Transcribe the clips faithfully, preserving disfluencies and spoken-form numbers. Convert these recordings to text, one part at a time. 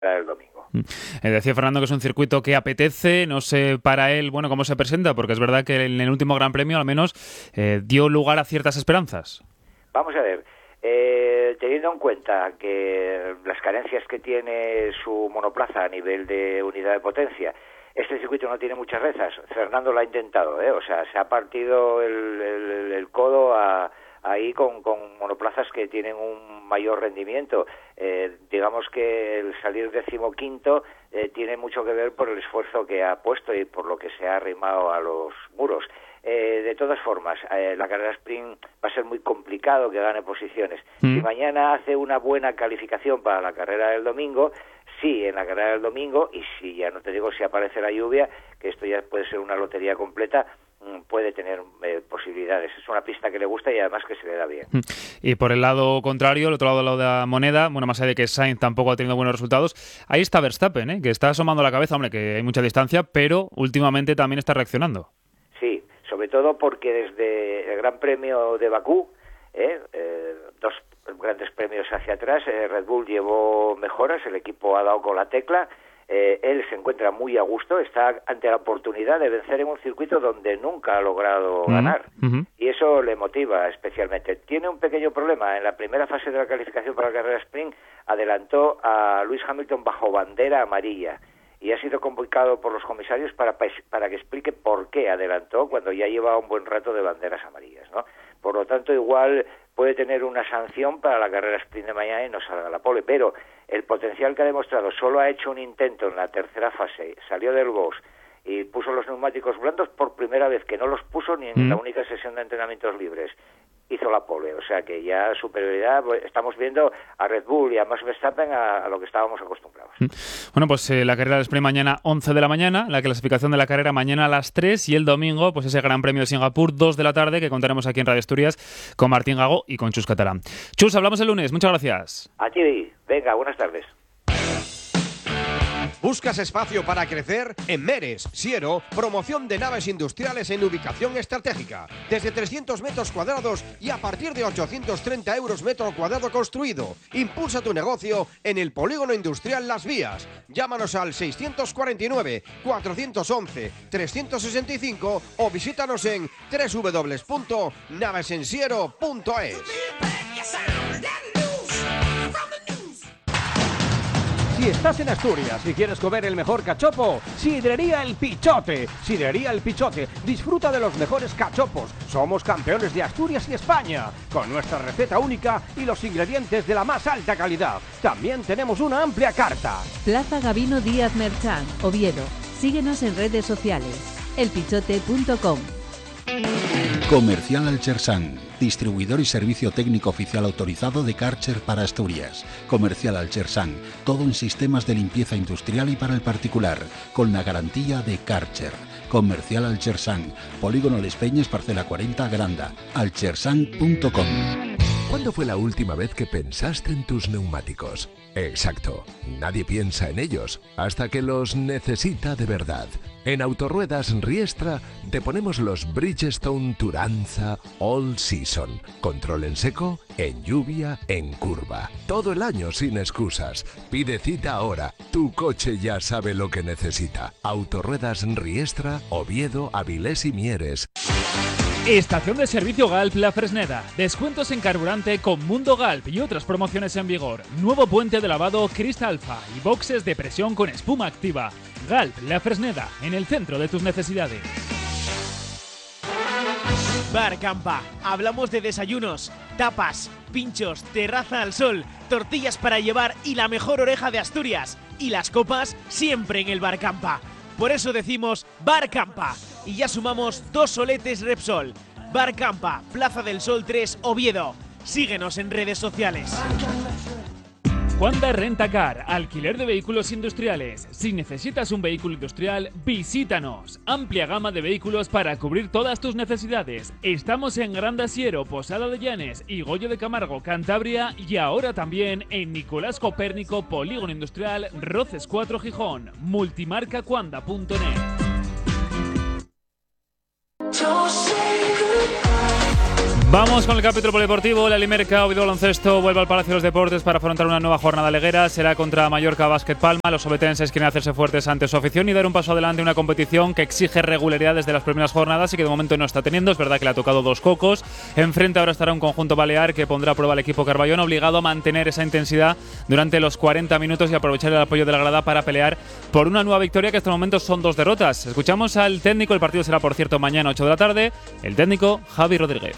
el domingo. Eh, decía Fernando que es un circuito que apetece, no sé para él, bueno, cómo se presenta, porque es verdad que en el último Gran Premio al menos eh, dio lugar a ciertas esperanzas. Vamos a ver, eh, teniendo en cuenta que las carencias que tiene su monoplaza a nivel de unidad de potencia, este circuito no tiene muchas rezas. Fernando lo ha intentado, ¿eh? O sea, se ha partido el, el, el codo a... ahí con, con monoplazas que tienen un mayor rendimiento. Eh, digamos que el salir decimoquinto eh, tiene mucho que ver por el esfuerzo que ha puesto y por lo que se ha arrimado a los muros. Eh, de todas formas, eh, la carrera sprint va a ser muy complicado que gane posiciones. Mm. Si mañana hace una buena calificación para la carrera del domingo, sí, en la carrera del domingo, y si ya no te digo si aparece la lluvia, que esto ya puede ser una lotería completa, puede tener eh, posibilidades. Es una pista que le gusta y además que se le da bien. Y por el lado contrario, el otro lado de la moneda, bueno, más allá de que Sainz tampoco ha tenido buenos resultados, ahí está Verstappen, ¿eh? Que está asomando la cabeza, hombre, que hay mucha distancia, pero últimamente también está reaccionando. Sí, sobre todo porque desde el Gran Premio de Bakú, eh, eh, dos grandes premios hacia atrás, eh, Red Bull llevó mejoras, el equipo ha dado con la tecla. Eh, él se encuentra muy a gusto, está ante la oportunidad de vencer en un circuito donde nunca ha logrado uh-huh. ganar, uh-huh. y eso le motiva especialmente. Tiene un pequeño problema, en la primera fase de la calificación para la carrera sprint adelantó a Lewis Hamilton bajo bandera amarilla, y ha sido convocado por los comisarios para, para que explique por qué adelantó cuando ya lleva un buen rato de banderas amarillas, ¿no? Por lo tanto, igual puede tener una sanción para la carrera sprint de mañana y no salga la pole, pero el potencial que ha demostrado, solo ha hecho un intento en la tercera fase, salió del box y puso los neumáticos blandos por primera vez, que no los puso ni en mm. la única sesión de entrenamientos libres. Hizo la pole, o sea que ya superioridad, estamos viendo a Red Bull y a Max Verstappen a, a lo que estábamos acostumbrados. Bueno, pues eh, la carrera del Sprint mañana once de la mañana, la clasificación de la carrera mañana a las tres y el domingo, pues ese Gran Premio de Singapur, dos de la tarde, que contaremos aquí en Radio Asturias con Martín Gago y con Chus Catalán. Chus, hablamos el lunes, muchas gracias. A ti, venga, buenas tardes. ¿Buscas espacio para crecer? En Meres, Siero, promoción de naves industriales en ubicación estratégica. Desde trescientos metros cuadrados y a partir de ochocientos treinta euros metro cuadrado construido. Impulsa tu negocio en el polígono industrial Las Vías. Llámanos al seiscientos cuarenta y nueve, cuatrocientos once, trescientos sesenta y cinco o visítanos en doble u doble u doble u punto naves en siero punto es. Si estás en Asturias y quieres comer el mejor cachopo, Sidrería El Pichote. Sidrería El Pichote. Disfruta de los mejores cachopos. Somos campeones de Asturias y España, con nuestra receta única y los ingredientes de la más alta calidad. También tenemos una amplia carta. Plaza Gabino Díaz Merchán, Oviedo. Síguenos en redes sociales. el pichote punto com. Comercial Alchersan, distribuidor y servicio técnico oficial autorizado de Karcher para Asturias. Comercial Alchersan, todo en sistemas de limpieza industrial y para el particular, con la garantía de Karcher. Comercial Alchersan, Polígono Les Peñes, parcela cuarenta, Granda, alchersan punto com. ¿Cuándo fue la última vez que pensaste en tus neumáticos? Exacto, nadie piensa en ellos hasta que los necesita de verdad. En Autorruedas Riestra te ponemos los Bridgestone Turanza All Season. Control en seco, en lluvia, en curva. Todo el año sin excusas. Pide cita ahora. Tu coche ya sabe lo que necesita. Autorruedas Riestra, Oviedo, Avilés y Mieres. Estación de servicio Galp La Fresneda. Descuentos en carburante con Mundo Galp y otras promociones en vigor. Nuevo puente de lavado Cristalfa y boxes de presión con espuma activa. Galp La Fresneda, en el centro de tus necesidades. Bar Campa. Hablamos de desayunos, tapas, pinchos, terraza al sol, tortillas para llevar y la mejor oreja de Asturias. Y las copas siempre en el Bar Campa. Por eso decimos Bar Campa. Y ya sumamos dos soletes Repsol. Bar Campa, Plaza del Sol tres, Oviedo. Síguenos en redes sociales. Juanda Rentacar, alquiler de vehículos industriales. Si necesitas un vehículo industrial, visítanos. Amplia gama de vehículos para cubrir todas tus necesidades. Estamos en Gran Asiero, Posada de Llanes y Goyo de Camargo, Cantabria, y ahora también en Nicolás Copérnico, Polígono Industrial, Roces cuatro, Gijón. multimarca cuanda punto net. Vamos con el capítulo polideportivo. La Limerca Oviedo Baloncesto vuelve al Palacio de los Deportes para afrontar una nueva jornada leguera. Será contra Mallorca Básquet Palma. Los obetenses quieren hacerse fuertes ante su afición y dar un paso adelante en una competición que exige regularidad desde las primeras jornadas y que de momento no está teniendo. Es verdad que le ha tocado dos cocos. Enfrente ahora estará un conjunto balear que pondrá a prueba al equipo Carballón, obligado a mantener esa intensidad durante los cuarenta minutos y aprovechar el apoyo de la grada para pelear por una nueva victoria, que hasta el momento son dos derrotas. Escuchamos al técnico. El partido será, por cierto, mañana ocho de la tarde. El técnico Javi Rodríguez.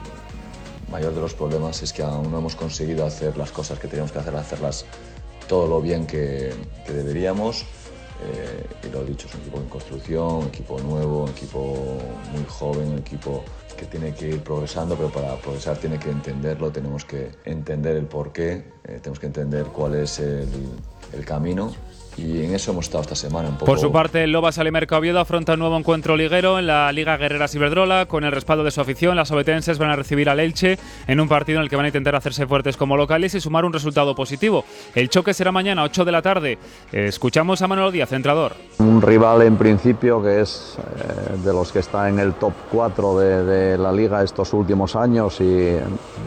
El mayor de los problemas es que aún no hemos conseguido hacer las cosas que teníamos que hacer, hacerlas todo lo bien que, que deberíamos. Eh, y lo he dicho, es un equipo en construcción, un equipo nuevo, un equipo muy joven, un equipo que tiene que ir progresando, pero para progresar tiene que entenderlo, tenemos que entender el porqué, eh, tenemos que entender cuál es el, el camino. Y en eso hemos estado esta semana un poco. Por su parte, el Lobas Limerca Oviedo afronta un nuevo encuentro liguero en la Liga Guerreras Iberdrola. Con el respaldo de su afición, las obetenses van a recibir al Elche en un partido en el que van a intentar hacerse fuertes como locales y sumar un resultado positivo. El choque será mañana a ocho de la tarde. Escuchamos a Manolo Díaz, entrenador. Un rival en principio que es eh, de los que está en el top cuatro de, de la Liga estos últimos años y eh,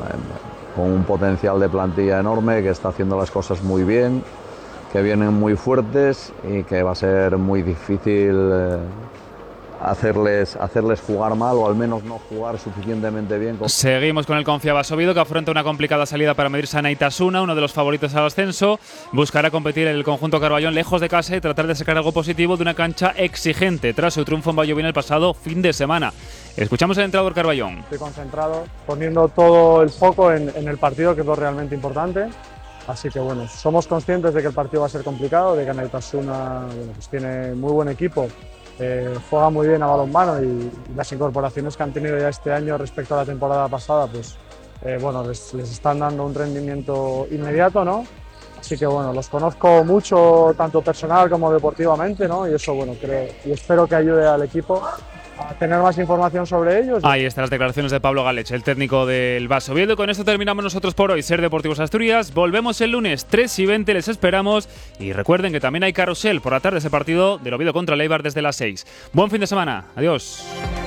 con un potencial de plantilla enorme, que está haciendo las cosas muy bien, que vienen muy fuertes y que va a ser muy difícil eh, hacerles, hacerles jugar mal o al menos no jugar suficientemente bien. Con... Seguimos con el Confiabas Oviedo, que afronta una complicada salida para medirse a Neitasuna, uno de los favoritos al ascenso. Buscará competir el conjunto Carballón lejos de casa y tratar de sacar algo positivo de una cancha exigente tras su triunfo en Valladolid el pasado fin de semana. Escuchamos al entrenador Carballón. Estoy concentrado, poniendo todo el foco en, en el partido, que es lo realmente importante. Así que bueno, somos conscientes de que el partido va a ser complicado, de que Neitasuna bueno, pues tiene muy buen equipo, eh, juega muy bien a balonmano y, y las incorporaciones que han tenido ya este año respecto a la temporada pasada, pues eh, bueno, les, les están dando un rendimiento inmediato, ¿no? Así que bueno, los conozco mucho, tanto personal como deportivamente, ¿no? Y eso bueno, creo y espero que ayude al equipo a tener más información sobre ellos. Ahí están las declaraciones de Pablo Galech, el técnico del Bas Oviedo. Con esto terminamos nosotros por hoy, Ser Deportivos Asturias. Volvemos el lunes tres y veinte, les esperamos. Y recuerden que también hay carrusel por la tarde, ese partido del Oviedo contra el Eibar desde las seis. Buen fin de semana, adiós.